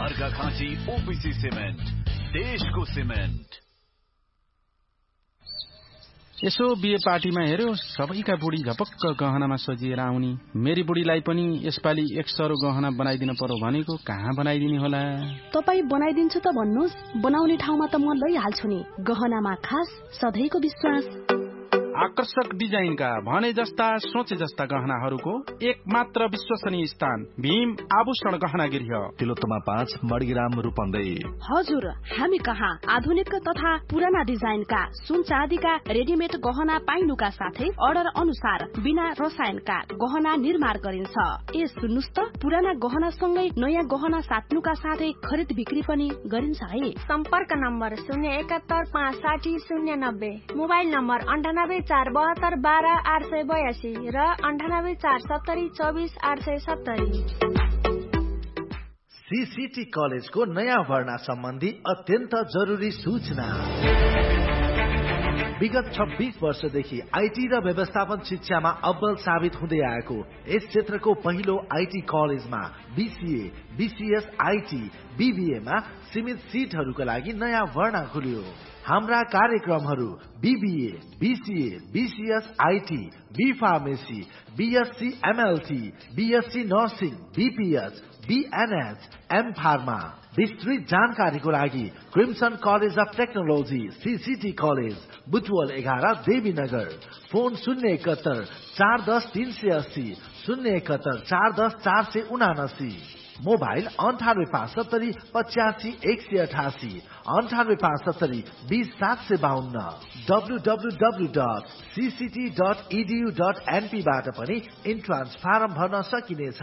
Arghakhanchi OPC cement, देशको cement. यसो बिहे पार्टीमा हेर्यो, सबैका बुढी झपक्क गहनामा सजिएर आउनी। मेरी बुढीलाई पनि यसपालि 1 सरो गहना बनाइदिन पर्यो भनेको, कहाँ बनाइदिने होला? तपाई बनाइदिन्छु त भन्नुहोस्, बनाउने ठाउँमा त म लैहाल्छु नि। गहनामा खास सधैँको विश्वास। आकर्षक डिजाइनका भने जस्ता सोचे जस्ता गहनाहरूको एकमात्र विश्वसनीय स्थान भीम आभूषण गहना गृह, तिलोत्तमा 5 मडग्राम रूपन्दै। हजुर, हामी कहाँ आधुनिक तथा पुराना डिजाइनका सुन चाँदीका रेडिमेड गहना पाइनुका साथै अर्डर अनुसार बिना रसायनका गहना निर्माण गरिन्छ। ए सुन्नुस् त, पुराना गहना सँगै नयाँ गहना साट्नुका साथै खरिद बिक्री पनि गरिन्छ है। सम्पर्क नम्बर 071 560 090, मोबाइल नम्बर 9847272882 र 9847242870। सीसीटी कलेजको नयाँ भर्ना सम्बन्धी अत्यन्त जरुरी सूचना। विगत 26 वर्षदेखि आईटी र व्यवस्थापन शिक्षामा अव्वल साबित हुँदै आएको यस क्षेत्रको पहिलो आईटी कलेजमा बीसीए, बीसीएस, आईटी, बीबीएमा सीमित सिटहरूका लागि नयाँ भर्ना खुल्यो। हाम्रा कार्यक्रमहरू BBA, BCA, BCS, IT, be pharmacy, BSc MLT, BSc nursing, BPH, बीएनएच, am pharma. विस्तृत जानकारीको लागि crimson college of technology CCT college, Butwal 11, Devinagar. Phone 071 410 380, 071 410 479। Mobile 98 570 85 188, 98 570 20 752। www.cct.edu.np बाट पनि इन्ट्रान्स फारम भर्न सकिनेछ।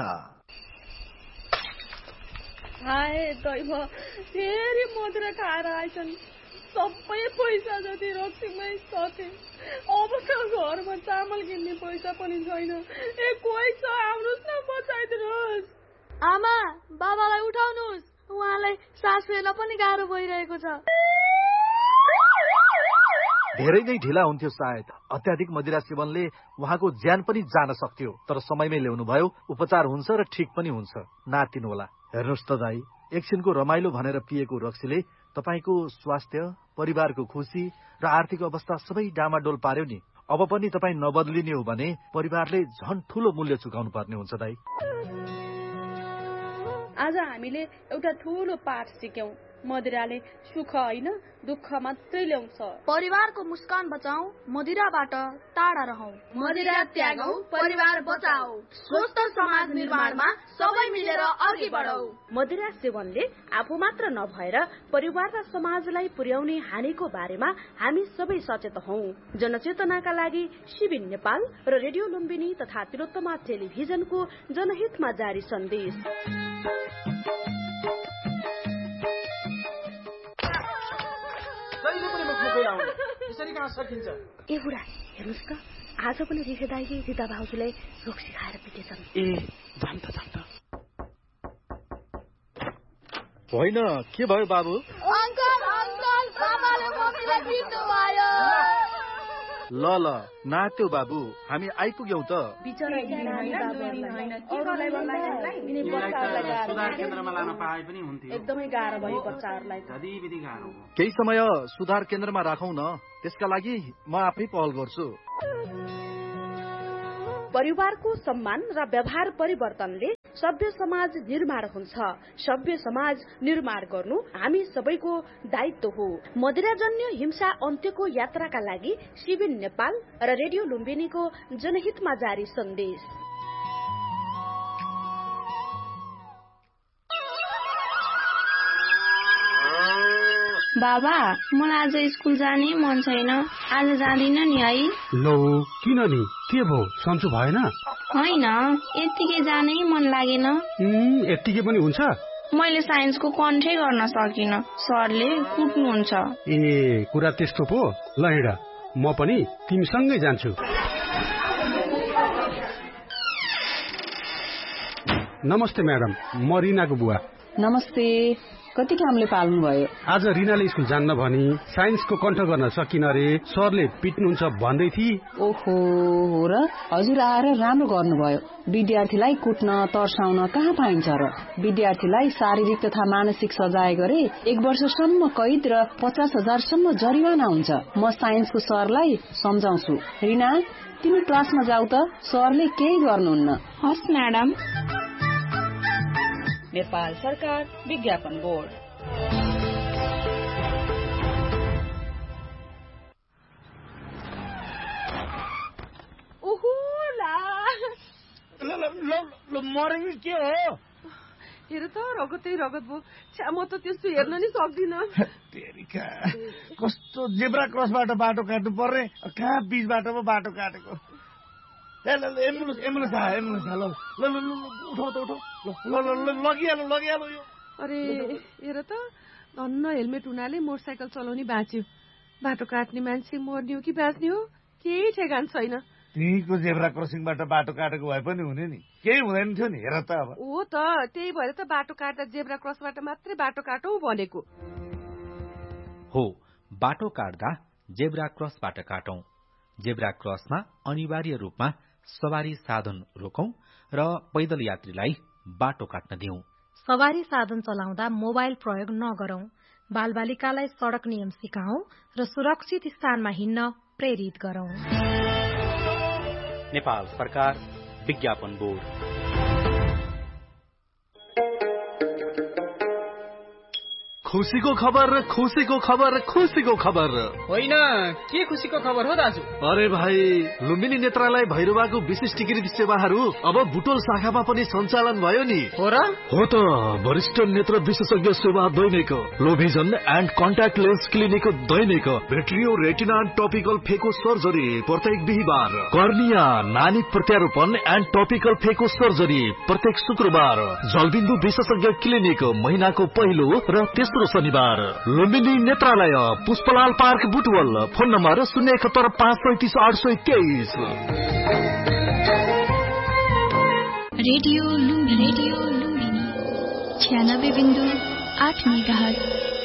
हाय दैव, फेरि मदिरा खाएर आइछन्। सबै पैसा जति रक्सीमै सके। अब त घरमा चामल किन्ने पैसा पनि छैन। ए कोही छ, आउनुहोस् न, बचाइदिनुहोस्। आमा, बाबालाई उठाउनुहोस्, उहाँलाई सास फेर्न पनि गाह्रो भइरहेको छ। धेरै नै ढिला हुन्थ्यो सायद। अत्याधिक मदिरा सेवनले उहाँको ज्यान पनि जान सक्थ्यो, तर समयमै ल्याउनु भयो। उपचार हुन्छ र ठिक पनि हुन्छ, नातिनु होला। हेर्नुहोस् त दाई, एकछिनको रमाइलो भनेर पिएको रक्सीले तपाईको स्वास्थ्य, परिवारको खुसी र आर्थिक अवस्था सबै डामाडोल पार्यो नि। अब पनि तपाईँ नबदलिने हो भने परिवारले झन् ठूलो मूल्य चुकाउनु पर्ने हुन्छ दाई। आज हामीले एउटा ठूलो पाठ सिक्यौं। मदिराले सुख होइन, दुःख मात्रै ल्याउँछ। परिवारको मुस्कान बचाऊ, मदिराबाट टाढा रहौं। मदिरा त्यागौं, परिवार बचाऊ। स्वस्थ समाज निर्माणमा सबै मिलेर अघि बढौं। मदिरा सेवनले आफू मात्र नभएर परिवार र समाजलाई पुर्याउने हानिको बारेमा हामी सबै सचेत हौं। जनचेतनाका लागि शिविर नेपाल र रेडियो लुम्बिनी तथा तिलोत्तमा टेलिभिजनको जनहितमा जारी सन्देश। ए बुढा, हेर्नुहोस् त, आज पनि रिखे दाइले रिता भाउजूलाई रक्सी खाएर पिटेछन्। ए जाम त होइन, के भयो बाबु? अंकल, बाबाले मम्मीलाई पिट्नु भयो। ल नात्यो बाबु, हामी आइपुग्यौं त। सुधार केन्द्रमा लान पाए पनि हुन्थ्यो। एकदमै गाह्रो भयो बच्चाहरूलाई। केही समय सुधार केन्द्रमा राखौं न, त्यसका लागि म आफै पहल गर्छु। परिवारको सम्मान र व्यवहार परिवर्तनले सभ्य समाज निर्माण हुन्छ। सभ्य समाज निर्माण गर्नु हामी सबैको दायित्व हो। मदिराजन्य हिंसा अन्त्यको यात्राका लागि शिविर नेपाल र रेडियो लुम्बिनीको जनहितमा जारी सन्देश। बाबा, मलाई आज स्कुल जाने मन छैन। आज जाँदिन नि है। लो, किन नि? के भयो? सन्चो भएन? होइन, यत्तिकै जानै मन लागेन। यत्तिकै पनि हुन्छ? मैले साइन्सको कन्ठै गर्न सकिन, सरले कुट्नुहुन्छ। ए, कुरा त्यस्तो पो। ल हिँड, म पनि तिमीसँगै जान्छु। नमस्ते म्याडम, म रिनाको बुवा। नमस्ते, कति कामले पाल्नु भयो? आज रिनाले स्कुल जान्न भनी साइन्सको कण्ठ गर्न सकिन रे, सरले पिट्नुहुन्छ भन्दै थिए। ओहो, हो र? हजुर आएर राम्रो गर्नुभयो। विद्यार्थीलाई कुट्न तर्साउन कहाँ पाइन्छ र? विद्यार्थीलाई शारीरिक तथा मानसिक सजाय गरे 1 वर्षसम्म कैद र 50,000 सम्म जरिवाना हुन्छ। म साइन्सको सरलाई सम्झाउँछु। रिना, तिमी क्लासमा जाऊ त, सरले केही गर्नुहुन्न। हस् म्याडम। नेपाल सरकार विज्ञापन बोर्ड। मरेको के हो? हेर त रगतै रगत भयो। म त त्यस्तो हेर्न नि सक्दिन। कस्तो जेब्रा क्रसबाट बाटो काट्नु पर्ने, कहाँ बीच बाटोमा बाटो काटेको। एम्बुलेन्स आयो। लगिहाल्नु यो। अरे हेर त, धन्न हेलमेट हुनाले मोटरसाइकल चलाउने बाँच्यो। बाटो काट्ने मान्छे मर्ने हो कि बाँच्ने हो केही ठेगान छैन। त्यहीको जेब्रा क्रसिङबाट बाटो काटेको भए पनि हुने नि, केही हुँदैन थियो नि। हेर त अब। हो त, त्यही भएर त बाटो काट्दा जेब्रा क्रसबाट मात्रै बाटो काटौँ भनेको हो। बाटो काट्दा जेब्रा क्रसबाट काटौं। जेब्रा क्रसमा अनिवार्य रूपमा सवारी साधन रोकौं र पैदल यात्रीलाई बाटो काट्न दिउँ। सवारी साधन चलाउँदा मोबाइल प्रयोग नगरौं। बालबालिकालाई सड़क नियम सिकाऊ र सुरक्षित स्थानमा हिँड्न प्रेरित गरौं। नेपाल सरकार विज्ञापन बोर्ड। खुसीको खबर होइन, के खुसीको खबर हो दाजु? अरे भाइ, लुम्बिनी नेत्रालय भैरवाको विशिष्ट टिकृत सेवाहरू अब बुटोल शाखामा पनि सञ्चालन भयो नि। हो र? हो त, वरिष्ठ नेत्र विशेषज्ञ सेवा दैनिक, लो vision and contact lens clinic Dainik, भेट्रियो retina and topical फेको सर्जरी प्रत्येक बिहिबार, कर्निया नानी प्रत्यारोपण एन्ड टपिकल फेको सर्जरी प्रत्येक शुक्रबार, जलबिन्दु विशेषज्ञ क्लिनिक महिनाको पहिलो र तेस्रो शनिबार, लुम्बिनी नेत्रालय, Pushpalal park Butwal, phone number 071533823। Radio Lumbini 96.8 megahertz.